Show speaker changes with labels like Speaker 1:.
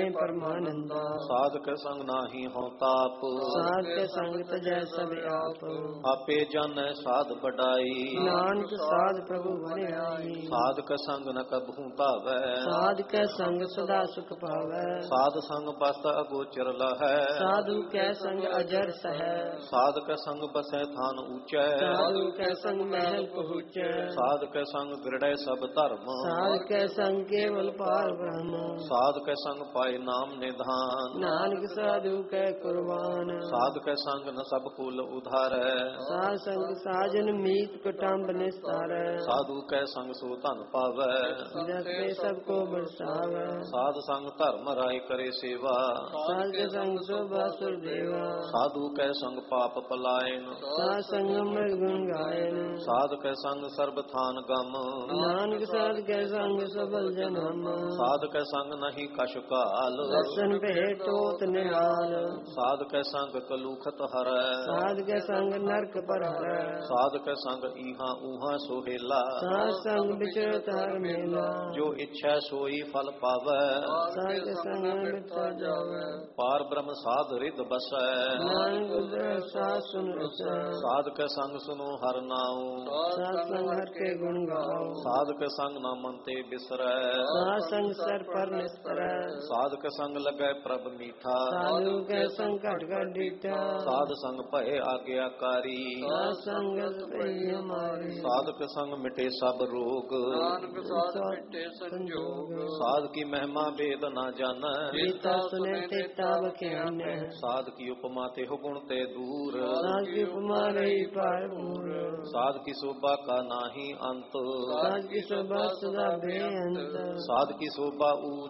Speaker 1: ਪਰਮਾਨੰਦਾ।
Speaker 2: ਸਾਧ ਕੇ ਸੰਗ ਨਾਹੀ ਹਉ ਤਾਪ,
Speaker 1: ਸਾਧ ਕੇ ਸੰਗ ਤਜੈ ਸਭ ਆਪ।
Speaker 2: ਆਪੇ ਜਾਣੈ ਸਾਧ ਬਡਾਈ,
Speaker 1: ਨਾਨਕ ਸਾਧ ਪ੍ਰਭੂ ਵਰਿਆਈ।
Speaker 2: ਸਾਧ ਕੇ ਸੰਗ ਨ ਕਬਹੂ ਧਾਵੈ,
Speaker 1: ਸਾਧ ਕੈ ਸੰਗ ਸਦਾ ਸੁਖ ਪਾਵੈ।
Speaker 2: ਸਾਧ ਸੰਗ ਬਸਤ ਅਗੋਚਰ ਲਹੈ,
Speaker 1: ਸਾਧੂ ਕੈ ਸੰਗ ਅਜਰ ਸਹੈ।
Speaker 2: ਸਾਧ ਕੇ ਸੰਗ ਬਸੈ ਥਾਨ ਊਚੈ,
Speaker 1: ਸਾਧੂ ਕੈ ਸੰਗ ਮਹਿਲ ਪਹੁੰਚੈ।
Speaker 2: ਸਾਧ ਕੇ ਸੰਗ ਗਿਰੜੈ ਸਭ ਧਰਮ,
Speaker 1: ਸਾਧ ਕੈ ਸੰਗ ਕੇਵਲ ਪਾਰ ਬ੍ਰਹਮ।
Speaker 2: ਸਾਧ ਕੇ ਸੰਗ ਪਾਏ ਨਾਮ ਨਿਧਾਨ,
Speaker 1: ਨਾਨਕ ਸਾਧੂ ਕੈ ਕੁਰਬਾਨ।
Speaker 2: ਸਾਧ ਕੇ ਸੰਗ ਨ ਸਭ ਕੁਲ ਉਧਾਰੈ,
Speaker 1: ਸਾਧ ਸੰਗ ਸਾਜਨ ਮੀਤ ਕੁਟੰਬ ਨਿਸਤਾਰੈ।
Speaker 2: ਸਾਧੂ ਕੈ ਸੰਗ ਸੋ ਧਨ ਪਾਵੈ,
Speaker 1: ਜਸੇ ਸਭ ਕੋ ਬਰਸਾਵੈ।
Speaker 2: ਸਾਧ ਸੰਗ ਧਰਮ ਰਾਇ ਕਰੇ ਸੇਵਾ,
Speaker 1: ਸਾਧ ਕੇ ਸੰਗ ਸੋਭਾ ਸੁਰ ਦੇਵਾ।
Speaker 2: ਸਾਧੂ ਕੈ ਸੰਗ ਪਾਪ ਪਲਾਇਨ,
Speaker 1: ਸਾਧ ਸੰਗ ਮ੍ਰਿਗ ਗੁਣ ਗਾਇਨ।
Speaker 2: ਸਾਧ ਕੈ ਸੰਗ ਸਰਬ ਥਾਨ ਗਮ,
Speaker 1: ਨਾਨਕ ਸਾਧ ਕੈ ਸੰਗ ਸਬਲ ਜਨਮ।
Speaker 2: ਸਾਧ ਕੈ ਸੰਗ ਨਹੀਂ ਕਛ ਕਾਲ,
Speaker 1: ਦਰਸ਼ਨ ਭੇਟ ਤੋਤ ਨਿਹਾਲ।
Speaker 2: ਸਾਧ ਕੈ ਸੰਗ ਕਲੂਖਤ ਹਰੈ,
Speaker 1: ਸਾਧ ਕੇ ਸੰਗ ਨਰਕ ਪਰ ਹਰੈ।
Speaker 2: ਸਾਧ ਕੈ ਸੰਗ ਈਹਾਂ ਊਹਾਂ ਸੋਹੇਲਾ,
Speaker 1: ਸਾਧ ਸੰਗ ਵਿਚਰਤ ਹਰ ਮੇਲਾ।
Speaker 2: ਜੋ ਇੱਛੈ ਸੋਈ ਫਲ ਪਾਵੈ,
Speaker 1: ਸਾਧ ਕੇ ਸੰਗ ਮਿਟਾ ਜਾਵੈ।
Speaker 2: ਪਾਰ ਬ੍ਰਹਮ ਸਾਧ ਰਿਦ ਬਸੈ,
Speaker 1: ਨਾਨਕ ਉਦਰ ਸਾਧ ਸੁਨ ਰਸੈ।
Speaker 2: ਸਾਧ ਕੈ ਸੰਗ ਸੁਨੋ ਹਰ ਨਾਉ,
Speaker 1: ਸਾਧ ਸੰਗ ਹਰ ਕੇ ਗੁਣ ਗਾਓ।
Speaker 2: ਸਾਧ ਕੈ ਸੰਗ ਨਾ ਮਨ ਤੇ ਬਿਸਰੈ,
Speaker 1: ਸਾਧ ਸੰਗ ਸਰ ਪਰ ਨਿਸਤਰੈ।
Speaker 2: ਸਾਧ ਕੈ ਸੰਗ ਲੱਗੈ ਪ੍ਰਭ ਮੀਠਾ,
Speaker 1: ਸਾਧੂ ਕੈ ਸੰਗ ਘਟ ਘਟ ਡੀਠਾ।
Speaker 2: ਸਾਧ ਸੰਗ ਭਏ ਆਗਿਆਕਾਰੀ,
Speaker 1: ਸਾਧ ਸੰਗਤ ਪਈ ਹਮਾਰੀ।
Speaker 2: ਸਾਧ ਕੈ ਸੰਗ ਮਿਟੇ ਸਭ ਰੋਗ,
Speaker 1: ਨਾਨਕ ਸਾਧ ਮਿਟੇ ਸੰਜੋਗ।
Speaker 2: ਸਾਧ ਕੀ ਮਹਿਮਾ ਵੇਦ ਨਾ ਜਾਣੈ,
Speaker 1: ਰੀਤਾ ਸੁਨੇ ਤੇਤਾ ਬਖਿਆਨੈ।
Speaker 2: ਸਾਧ ਕੀ ਉਪਮਾ ਤੇ ਗੁਣ ਤੇ ਦੂਰ,
Speaker 1: ਸਾਧ ਕੀ ਉਪਮਾ ਰਹੀ ਭਰਪੂਰ।
Speaker 2: ਸਾਧ ਕੀ ਸੋਭਾ ਕਾ ਨਾਹੀ ਅੰਤ,
Speaker 1: ਸਾਧ ਕੀ ਸੋਭਾ ਸਦਾ ਬੇਅੰਤ।
Speaker 2: ਸਾਧ ਕੀ ਸੋਭਾ ਊਚ